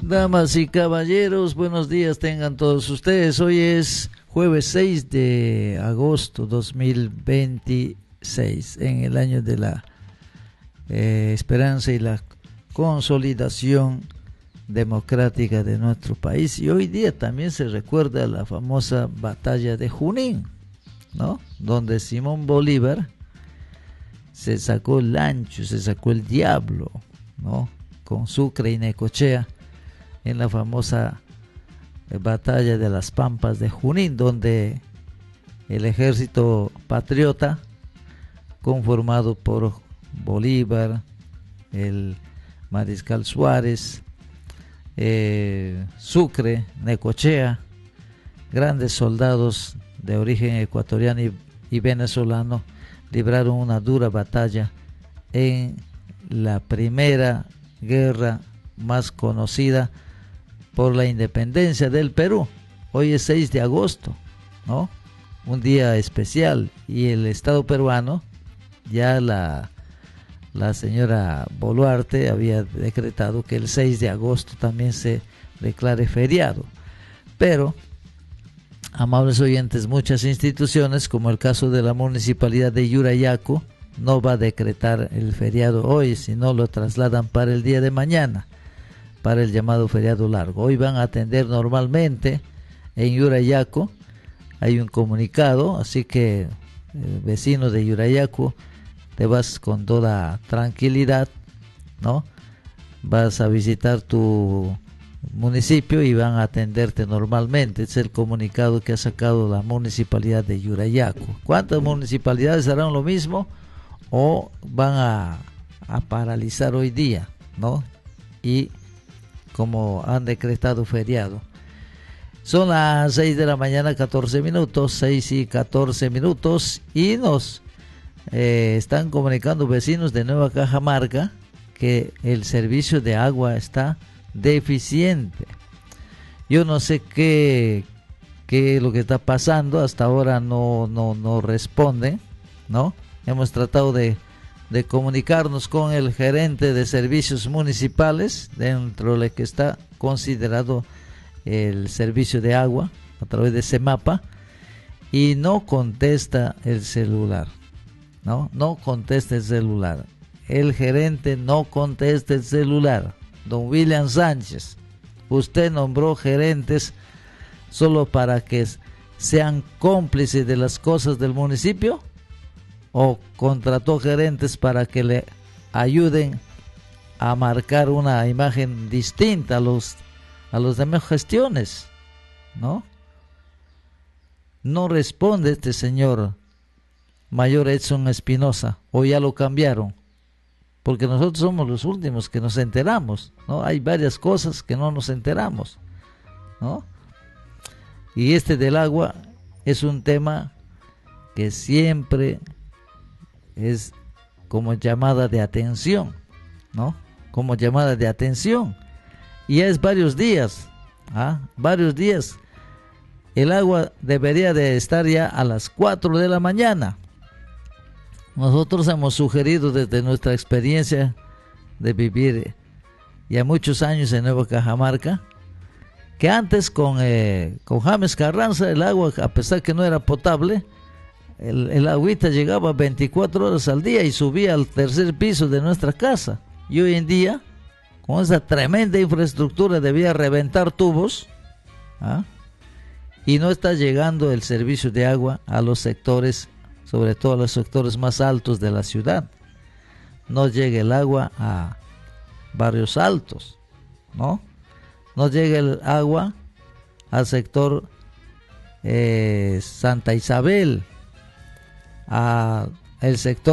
Damas y caballeros, buenos días tengan todos ustedes. Hoy es jueves 6 de agosto 2026, en el año de la esperanza y la consolidación democrática de nuestro país. Y hoy día también se recuerda la famosa batalla de Junín, ¿no? Donde Simón Bolívar se sacó el ancho, se sacó el diablo, ¿no? Con Sucre y Necochea, en la famosa batalla de las Pampas de Junín, donde el ejército patriota, conformado por Bolívar, el mariscal Suárez, Sucre, Necochea, grandes soldados de origen ecuatoriano y venezolano, libraron una dura batalla en la primera guerra más conocida por la independencia del Perú. Hoy es 6 de agosto, ¿no? Un día especial, y el Estado peruano, ya la señora Boluarte había decretado que el 6 de agosto también se declare feriado. Pero, amables oyentes, muchas instituciones, como el caso de la Municipalidad de Yurayaco, no va a decretar el feriado hoy, sino lo trasladan para el día de mañana, para el llamado feriado largo. Hoy van a atender normalmente en Yurayaco. Hay un comunicado, así que vecinos de Yurayaco, te vas con toda tranquilidad, ¿no? Vas a visitar tu municipio y van a atenderte normalmente. Es el comunicado que ha sacado la municipalidad de Yurayaco. ¿Cuántas municipalidades harán lo mismo o van a paralizar hoy día, ¿no? Y como han decretado feriado. Son las 6 de la mañana, 14 minutos, 6 y 14 minutos, y nos están comunicando vecinos de Nueva Cajamarca que el servicio de agua está deficiente. Yo no sé qué es lo que está pasando, hasta ahora no responden, ¿no? Hemos tratado de comunicarnos con el gerente de servicios municipales, dentro de lo que está considerado el servicio de agua a través de CEMAPA, y no contesta el celular, no contesta el celular. El gerente no contesta el celular. Don William Sánchez, usted nombró gerentes solo para que sean cómplices de las cosas del municipio, o contrató gerentes para que le ayuden a marcar una imagen distinta a los demás gestiones, ¿no? No responde este señor Mayor Edson Espinosa, o ya lo cambiaron, porque nosotros somos los últimos que nos enteramos, ¿no? Hay varias cosas que no nos enteramos, ¿no? Y este del agua es un tema que siempre es como llamada de atención, ¿no? Como llamada de atención. Y ya es varios días, varios días. El agua debería de estar ya a las 4 de la mañana. Nosotros hemos sugerido desde nuestra experiencia de vivir ya muchos años en Nueva Cajamarca, que antes con James Carranza el agua, a pesar que no era potable, el agüita llegaba 24 horas al día y subía al tercer piso de nuestra casa. Y hoy en día, con esa tremenda infraestructura, debía reventar tubos, y no está llegando el servicio de agua a los sectores, sobre todo a los sectores más altos de la ciudad. No llega el agua a barrios altos, ¿no? No llega el agua al sector Santa Isabel, a el sector